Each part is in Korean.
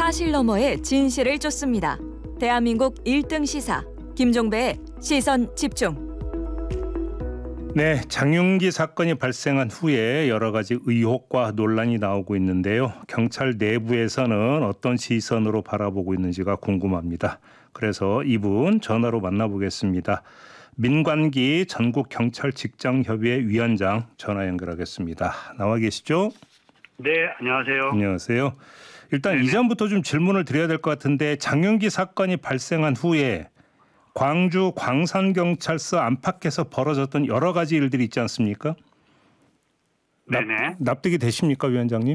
사실 너머의 진실을 쫓습니다. 대한민국 1등 시사 김종배의 시선 집중. 네, 장윤기 사건이 발생한 후에 여러 가지 의혹과 논란이 나오고 있는데요. 경찰 내부에서는 어떤 시선으로 바라보고 있는지가 궁금합니다. 그래서 이분 전화로 만나보겠습니다. 민관기 전국경찰직장협의회 위원장 전화 연결하겠습니다. 나와 계시죠? 네, 안녕하세요. 안녕하세요. 일단 네네. 이전부터 좀 질문을 드려야 될 것 같은데 장윤기 사건이 발생한 후에 광주 광산경찰서 안팎에서 벌어졌던 여러 가지 일들이 있지 않습니까? 네네. 납득이 되십니까, 위원장님?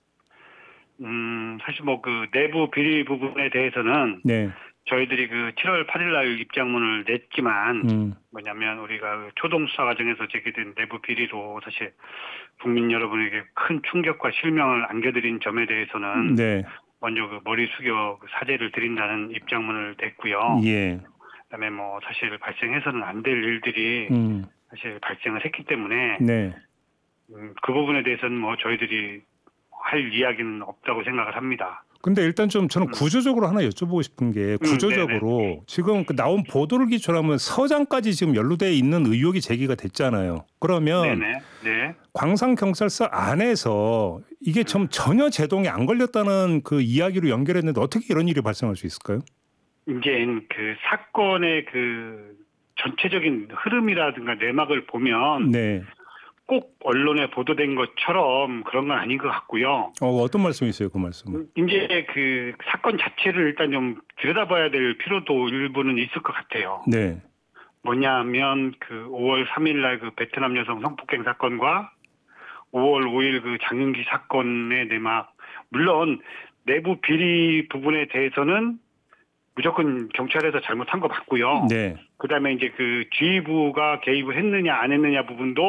사실 뭐 그 내부 비리 부분에 대해서는 네. 저희들이 그 7월 8일 날 입장문을 냈지만 뭐냐면 우리가 그 초동 수사 과정에서 제기된 내부 비리로 사실 국민 여러분에게 큰 충격과 실명을 안겨드린 점에 대해서는 네. 먼저 그 머리 숙여 그 사죄를 드린다는 입장문을 냈고요. 예. 그다음에 뭐 사실 발생해서는 안 될 일들이 사실 발생을 했기 때문에 네. 그 부분에 대해서는 뭐 저희들이 할 이야기는 없다고 생각을 합니다. 근데 일단 좀 저는 구조적으로 하나 여쭤보고 싶은 게 구조적으로 지금 그 나온 보도를 기초로 하면 서장까지 지금 연루돼 있는 의혹이 제기가 됐잖아요. 그러면 네네. 네. 광산경찰서 안에서 이게 좀 전혀 제동이 안 걸렸다는 그 이야기로 연결했는데 어떻게 이런 일이 발생할 수 있을까요? 이제 그 사건의 그 전체적인 흐름이라든가 내막을 보면 네. 꼭 언론에 보도된 것처럼 그런 건 아닌 것 같고요. 어떤 말씀이세요, 그 말씀은? 이제 그 사건 자체를 일단 좀 들여다봐야 될 필요도 일부는 있을 것 같아요. 네. 뭐냐면 그 5월 3일 날 그 베트남 여성 성폭행 사건과 5월 5일 그 장윤기 사건의 내막, 물론 내부 비리 부분에 대해서는 무조건 경찰에서 잘못한 거 맞고요. 네. 그다음에 이제 그 지휘부가 개입을 했느냐 안 했느냐 부분도